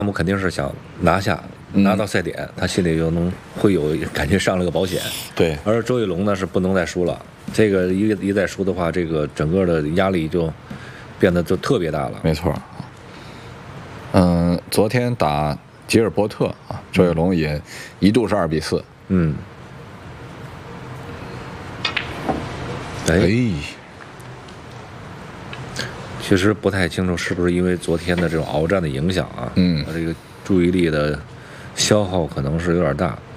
姆肯定是想拿到赛点，他心里就会有感觉上了个保险。 对， 而周玉龙呢是不能再输了，这个一再输的话，这个整个的压力就变得就特别大了。 没错。昨天打吉尔伯特啊，周玉龙也一度是2比4。 确实不太清楚是不是因为昨天的这种鏖战的影响啊，他这个注意力的消耗可能是有点大。